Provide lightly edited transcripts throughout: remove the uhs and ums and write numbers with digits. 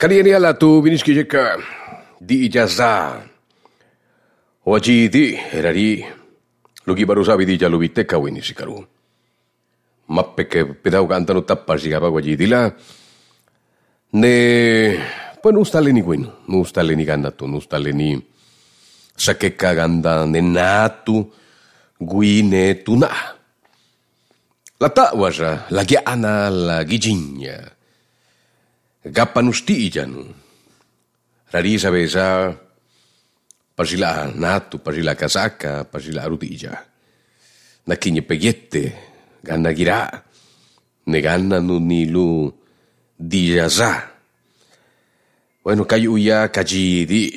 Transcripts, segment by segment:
Kanianiala tu biniski jeka di ijazah. Waji di erari. Lugi baru sabi di jalu biteka wini sikaru. Mappe ke pedau kantanu tapar sikapa waji dila. Ne pues nustale ni bueno, nustale ni ganatu, nustale ni sakeka ganda nenatu guine tuna. La ta'waja, la giana, la gijinja. Gapanusti janu. Rarisa besa pasila natu, pasila kasaka, pasila arutija. Nakinye pegiette, ganna gira, ne ganna nilu dijaza. Bueno, kayuya kajidi.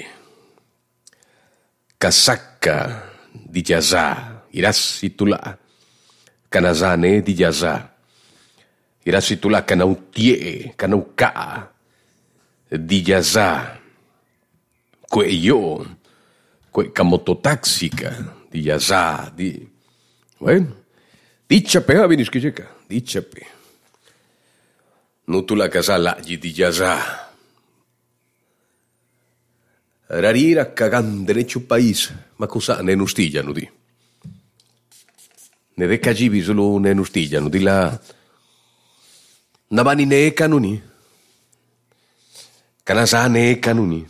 Kasaka dijaza, iras itula. Kanazane dijaza. Iras itula kanautie, kanauka. Dijaza. Kwe yo, kwe kamototaxika, dijaza, di. Bueno, dichape ha biniskijeka, dichape. Nutula kasala dijaza. Rarira cagan derecho país, makusa nenustilla nudi. Ne de kajibi solo nenustilla nudi la. Nabani ne kanuni. Kanasa ne kanuni.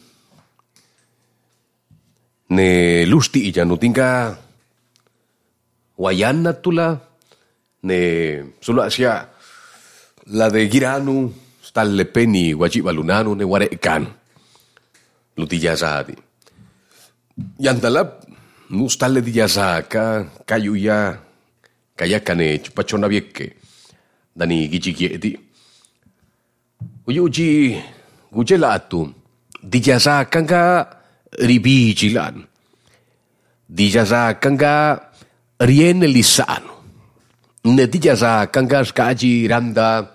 Ne lustilla nutinga. Wayana tula. Ne solo hacia la de giranu. Stalle peni wajiba lunanu ne warekan. Lutijazadi. Yandalap, nustalle dijazaka, kayuya, kayakane, chupachona vieke, dani gijigiedi. Uyuji, gujelatu, dijazakanga ribijilan. Dijazakanga riene lisano. Ne dijazakanga skaji randa